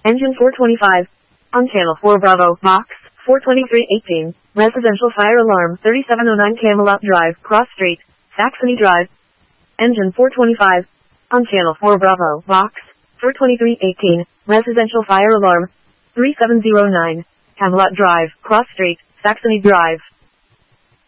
Engine 425. On channel 4 Bravo, box, 42318, residential fire alarm 3709 Camelot Drive, Cross Street, Saxony Drive. Engine 425. On channel 4 Bravo, box, 42318, residential fire alarm 3709, Camelot Drive, Cross Street, Saxony Drive.